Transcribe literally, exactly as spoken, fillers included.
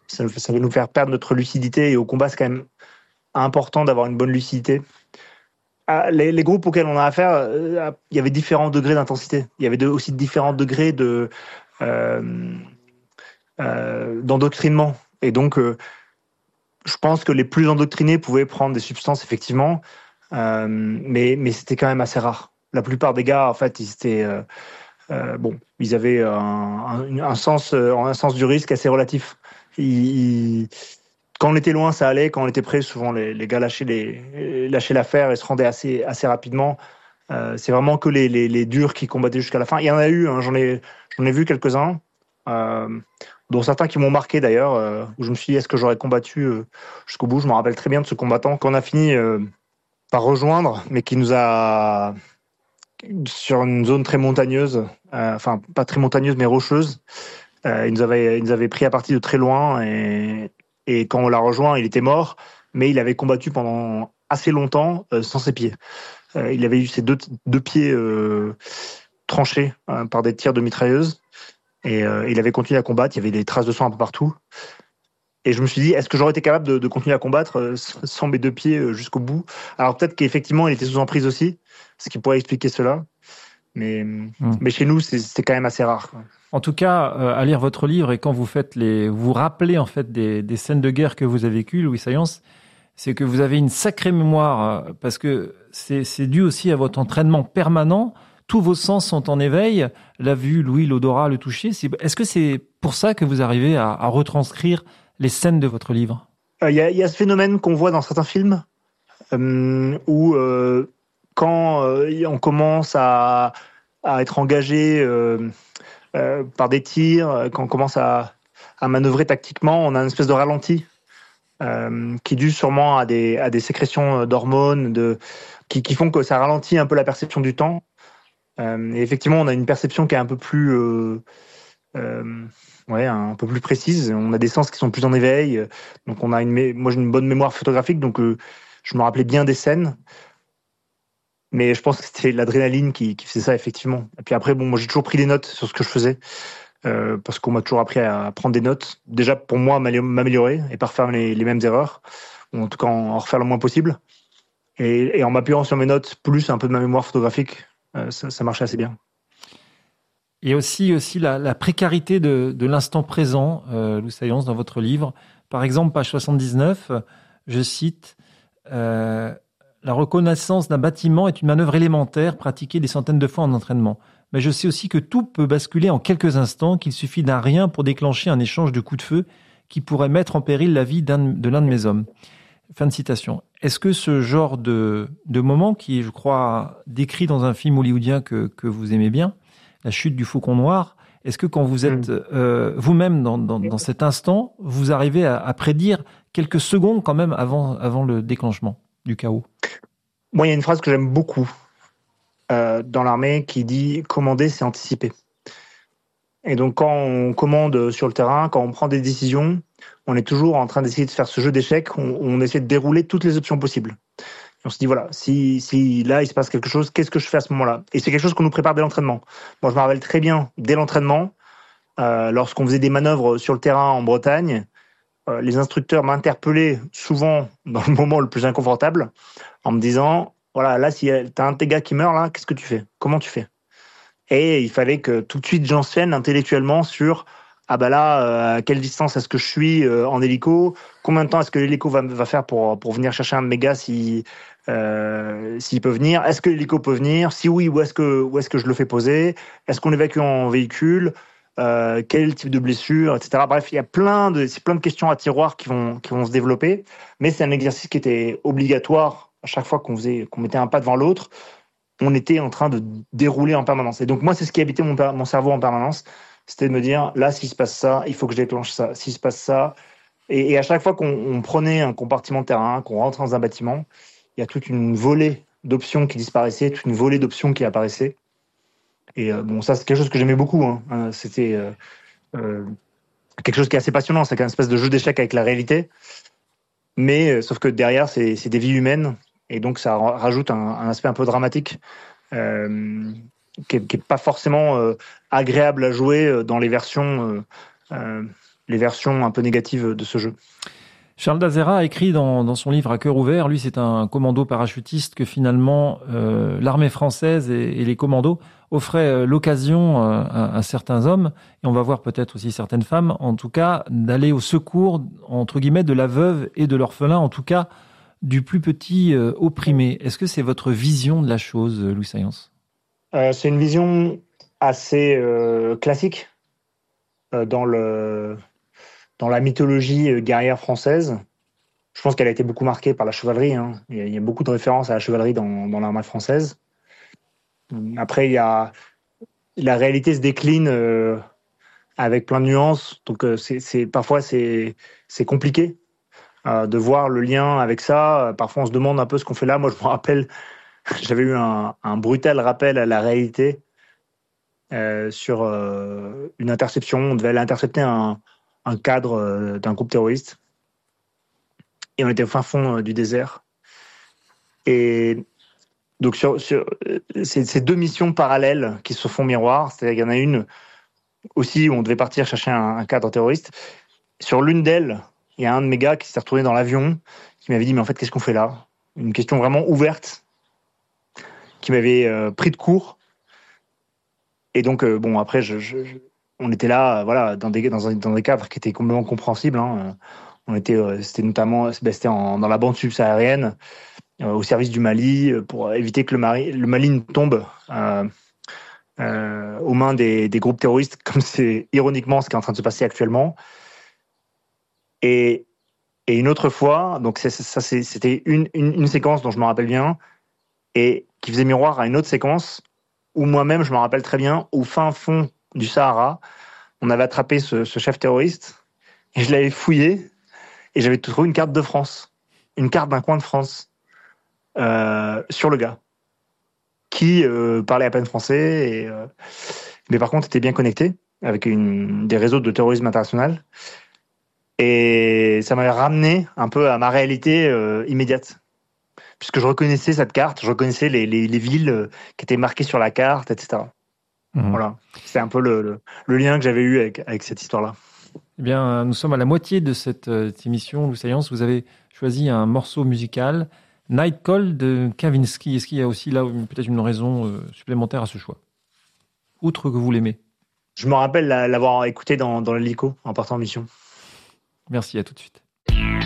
ça, ça va nous faire perdre notre lucidité. Et au combat, c'est quand même important d'avoir une bonne lucidité. Ah, les, les groupes auxquels on a affaire, euh, il y avait différents degrés d'intensité. Il y avait de, aussi différents degrés de, euh, euh, d'endoctrinement. Et donc, euh, je pense que les plus endoctrinés pouvaient prendre des substances, effectivement, euh, mais, mais c'était quand même assez rare. La plupart des gars, en fait, ils étaient... Euh, euh, bon, ils avaient un, un, un, sens, un sens du risque assez relatif. Ils, ils, quand on était loin, ça allait. Quand on était près, souvent, les, les gars lâchaient, les, lâchaient l'affaire et se rendaient assez, assez rapidement. Euh, c'est vraiment que les, les, les durs qui combattaient jusqu'à la fin. Il y en a eu, hein, j'en ai, j'en ai vu quelques-uns, euh, dont certains qui m'ont marqué d'ailleurs, euh, où je me suis dit, est-ce que j'aurais combattu euh, jusqu'au bout? Je me rappelle très bien de ce combattant qu'on a fini euh, par rejoindre, mais qui nous a, sur une zone très montagneuse, euh, enfin pas très montagneuse, mais rocheuse, euh, il, nous avait, il nous avait pris à partir de très loin, et, et quand on l'a rejoint, il était mort, mais il avait combattu pendant assez longtemps euh, sans ses pieds. Euh, il avait eu ses deux, deux pieds euh, tranchés euh, par des tirs de mitrailleuse. Et euh, il avait continué à combattre. Il y avait des traces de sang un peu partout. Et je me suis dit, est-ce que j'aurais été capable de, de continuer à combattre euh, sans mes deux pieds euh, jusqu'au bout? Alors peut-être qu'effectivement, il était sous emprise aussi, ce qui pourrait expliquer cela. Mais, mmh. mais chez nous, c'est, c'est quand même assez rare, quoi. En tout cas, euh, à lire votre livre et quand vous faites les, vous vous rappelez en fait des, des scènes de guerre que vous avez vécues, Louis Saillance, c'est que vous avez une sacrée mémoire, parce que c'est, c'est dû aussi à votre entraînement permanent. Tous vos sens sont en éveil, la vue, l'ouïe, l'odorat, le toucher. C'est, est-ce que c'est pour ça que vous arrivez à, à retranscrire les scènes de votre livre? Il euh, y, y a ce phénomène qu'on voit dans certains films, euh, où euh, quand euh, on commence à, à être engagé euh, euh, par des tirs, quand on commence à, à manœuvrer tactiquement, on a une espèce de ralenti. Euh, qui est dû sûrement à des, à des sécrétions d'hormones de, qui, qui font que ça ralentit un peu la perception du temps. Euh, et effectivement, on a une perception qui est un peu plus, euh, euh, ouais, un peu plus précise. On a des sens qui sont plus en éveil. Donc, on a une, moi, j'ai une bonne mémoire photographique, donc euh, je me rappelais bien des scènes. Mais je pense que c'était l'adrénaline qui, qui faisait ça, effectivement. Et puis après, bon, moi, j'ai toujours pris des notes sur ce que je faisais. Euh, parce qu'on m'a toujours appris à prendre des notes, déjà pour moi m'améliorer et pas refaire les, les mêmes erreurs, ou en tout cas en, en refaire le moins possible. Et, et en m'appuyant sur mes notes, plus un peu de ma mémoire photographique, euh, ça, ça marchait assez bien. Et aussi, aussi la, la précarité de, de l'instant présent, euh, Louis Saillance, dans votre livre. Par exemple, page soixante-dix-neuf, je cite euh, « La reconnaissance d'un bâtiment est une manœuvre élémentaire pratiquée des centaines de fois en entraînement. Mais je sais aussi que tout peut basculer en quelques instants, qu'il suffit d'un rien pour déclencher un échange de coups de feu qui pourrait mettre en péril la vie d'un, de l'un de mes hommes. » Fin de citation. Est-ce que ce genre de, de moment, qui est, je crois, décrit dans un film hollywoodien que, que vous aimez bien, La chute du faucon noir, est-ce que quand vous êtes mmh. euh, vous-même dans, dans, dans cet instant, vous arrivez à, à prédire quelques secondes quand même avant, avant le déclenchement du chaos? Moi, il y a une phrase que j'aime beaucoup Euh, dans l'armée qui dit « commander, c'est anticiper ». Et donc, quand on commande sur le terrain, quand on prend des décisions, on est toujours en train d'essayer de faire ce jeu d'échecs où on essaie de dérouler toutes les options possibles. Et on se dit, voilà, si, si là, il se passe quelque chose, qu'est-ce que je fais à ce moment-là? Et c'est quelque chose qu'on nous prépare dès l'entraînement. Moi, je me rappelle très bien, dès l'entraînement, euh, lorsqu'on faisait des manœuvres sur le terrain en Bretagne, euh, les instructeurs m'interpellaient souvent dans le moment le plus inconfortable en me disant... Voilà, là, si t'as un de tes gars qui meurt, là, qu'est-ce que tu fais? Comment tu fais? Et il fallait que tout de suite j'enchaîne intellectuellement sur ah bah là, euh, à quelle distance est-ce que je suis euh, en hélico? Combien de temps est-ce que l'hélico va, va faire pour, pour venir chercher un de mes gars si, euh, s'il peut venir? Est-ce que l'hélico peut venir? Si oui, où est-ce que, où est-ce que je le fais poser? Est-ce qu'on évacue en véhicule? Euh, quel type de blessure, et cetera. Bref, il y a plein de, c'est plein de questions à tiroir qui vont, qui vont se développer, mais c'est un exercice qui était obligatoire. À chaque fois qu'on faisait, qu'on mettait un pas devant l'autre, on était en train de dérouler en permanence. Et donc moi, c'est ce qui habitait mon, mon cerveau en permanence, c'était de me dire, là, s'il se passe ça, il faut que je déclenche ça. S'il se passe ça, et, et à chaque fois qu'on on prenait un compartiment de terrain, qu'on rentrait dans un bâtiment, il y a toute une volée d'options qui disparaissaient, toute une volée d'options qui apparaissaient. Et euh, bon, ça, c'est quelque chose que j'aimais beaucoup. Hein. C'était euh, euh, quelque chose qui est assez passionnant, c'est une espèce de jeu d'échecs avec la réalité. Mais euh, sauf que derrière, c'est, c'est des vies humaines. Et donc, ça rajoute un, un aspect un peu dramatique euh, qui n'est pas forcément euh, agréable à jouer dans les versions euh, euh, les versions un peu négatives de ce jeu. Charles d'Azera a écrit dans, dans son livre À cœur ouvert, lui c'est un commando parachutiste que finalement euh, l'armée française et, et les commandos offraient euh, l'occasion euh, à, à certains hommes, et on va voir peut-être aussi certaines femmes, en tout cas, d'aller au secours, entre guillemets, de la veuve et de l'orphelin, en tout cas, du plus petit euh, opprimé. Est-ce que c'est votre vision de la chose, Louis Saillance ? euh, C'est une vision assez euh, classique euh, dans le... dans la mythologie guerrière française. Je pense qu'elle a été beaucoup marquée par la chevalerie. Hein. Il, y a, il y a beaucoup de références à la chevalerie dans, dans l'armée française. Après, il y a, la réalité se décline euh, avec plein de nuances. Donc, euh, c'est, c'est, parfois, c'est, c'est compliqué euh, de voir le lien avec ça. Parfois, on se demande un peu ce qu'on fait là. Moi, je me rappelle, j'avais eu un, un brutal rappel à la réalité euh, sur euh, une interception. On devait aller intercepter un, un cadre euh, d'un groupe terroriste. Et on était au fin fond euh, du désert. Et donc, sur, sur c'est, c'est deux missions parallèles qui se font miroir. C'est-à-dire qu'il y en a une aussi où on devait partir chercher un, un cadre terroriste. Sur l'une d'elles, il y a un de mes gars qui s'est retrouvé dans l'avion, qui m'avait dit, mais en fait, qu'est-ce qu'on fait là ? Une question vraiment ouverte, qui m'avait euh, pris de court. Et donc, euh, bon, après, je, je, je, on était là, euh, voilà, dans des, dans, un, dans des cadres qui étaient complètement compréhensibles. Hein. On était, euh, c'était notamment, c'était en, dans la bande subsaharienne, euh, au service du Mali, euh, pour éviter que le Mali, le Mali ne tombe euh, euh, aux mains des, des groupes terroristes, comme c'est ironiquement ce qui est en train de se passer actuellement. Et, et une autre fois, donc c'est, ça, c'est, c'était une, une, une séquence dont je me rappelle bien, et qui faisait miroir à une autre séquence où moi-même, je me rappelle très bien, au fin fond du Sahara, on avait attrapé ce, ce chef terroriste, et je l'avais fouillé, et j'avais trouvé une carte de France, une carte d'un coin de France, euh, sur le gars, qui euh, parlait à peine français, et, euh, mais par contre était bien connecté, avec une, des réseaux de terrorisme international. Et ça m'avait ramené un peu à ma réalité euh, immédiate. Puisque je reconnaissais cette carte, je reconnaissais les, les, les villes euh, qui étaient marquées sur la carte, et cetera. Mmh. Voilà. C'est un peu le, le, le lien que j'avais eu avec, avec cette histoire-là. Eh bien, nous sommes à la moitié de cette, euh, cette émission, Louis Saillance. Vous avez choisi un morceau musical, Night Call de Kavinsky. Est-ce qu'il y a aussi là peut-être une raison euh, supplémentaire à ce choix, outre que vous l'aimez? Je me rappelle l'avoir écouté dans, dans l'hélico en partant en mission. Merci, à tout de suite.